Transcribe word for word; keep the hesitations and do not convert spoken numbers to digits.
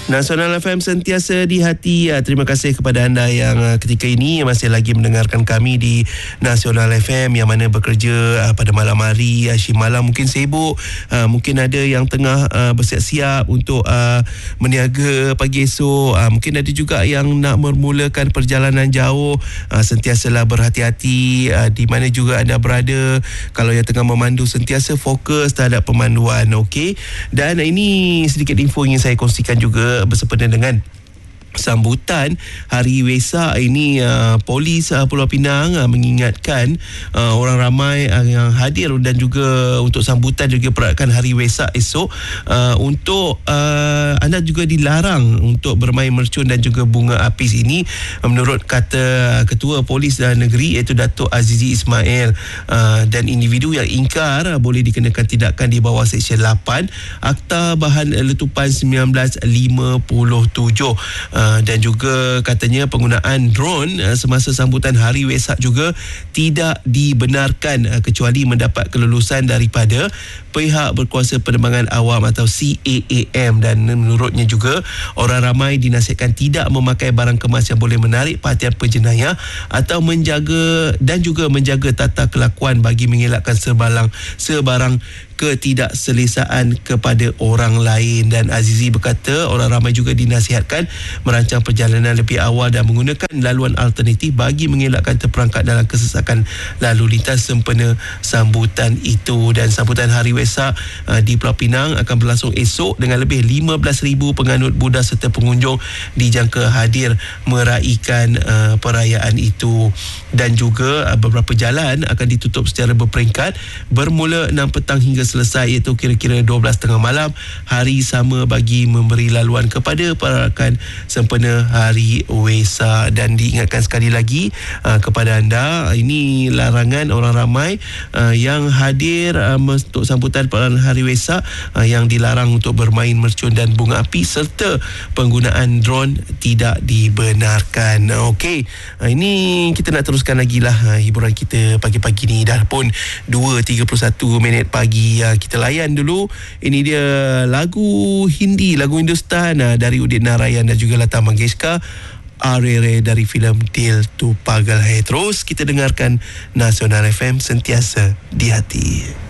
Nasional F M sentiasa di hati. Terima kasih kepada anda yang ketika ini masih lagi mendengarkan kami di Nasional F M, yang mana bekerja pada malam hari, asyik malam mungkin sibuk, mungkin ada yang tengah bersiap-siap untuk meniaga pagi esok, mungkin ada juga yang nak memulakan perjalanan jauh. Sentiasalah berhati-hati di mana juga anda berada. Kalau yang tengah memandu, sentiasa fokus terhadap pemanduan, okey. Dan ini sedikit info yang saya kongsikan juga bersempena dengan sambutan Hari Wesak ini. uh, Polis uh, Pulau Pinang uh, mengingatkan uh, orang ramai uh, yang hadir dan juga untuk sambutan juga perayaan Hari Wesak esok, uh, untuk uh, anda juga dilarang untuk bermain mercun dan juga bunga apis ini, uh, menurut kata Ketua Polis uh, Negeri iaitu Datuk Azizi Ismail. uh, dan individu yang ingkar uh, boleh dikenakan tindakan di bawah Seksyen lapan Akta Bahan Letupan sembilan belas lima puluh tujuh. uh, dan juga katanya penggunaan drone uh, semasa sambutan Hari Wesak juga tidak dibenarkan uh, kecuali mendapat kelulusan daripada pihak berkuasa penerbangan awam atau C A A M. Dan menurutnya juga orang ramai dinasihatkan tidak memakai barang kemas yang boleh menarik perhatian penjenayah atau menjaga dan juga menjaga tata kelakuan bagi mengelakkan sebarang sebarang ketidakselesaan kepada orang lain. Dan Azizi berkata orang ramai juga dinasihatkan merancang perjalanan lebih awal dan menggunakan laluan alternatif bagi mengelakkan terperangkap dalam kesesakan lalu lintas sempena sambutan itu. Dan sambutan Hari Wesak uh, di Pulau Pinang akan berlangsung esok dengan lebih lima belas ribu penganut Buddha serta pengunjung dijangka hadir meraikan uh, perayaan itu. Dan juga uh, beberapa jalan akan ditutup secara berperingkat bermula enam petang hingga selesai, iaitu kira-kira dua belas tengah malam hari sama, bagi memberi laluan kepada perayaan sempena Hari Wesak. Dan diingatkan sekali lagi uh, kepada anda, ini larangan orang ramai uh, yang hadir uh, untuk sambutan perayaan Hari Wesak, uh, yang dilarang untuk bermain mercun dan bunga api serta penggunaan drone tidak dibenarkan. Okey, uh, ini kita nak teruskan lagi lah uh, hiburan kita pagi-pagi ni. Dah pun dua tiga puluh satu minit pagi. uh, Kita layan dulu. Ini dia lagu Hindi, lagu Hindustan uh, dari Udit Narayan dan juga Lata Mangeshkar, Arere dari filem Dil Tu Pagal Hai. Terus kita dengarkan Nasional F M sentiasa di hati.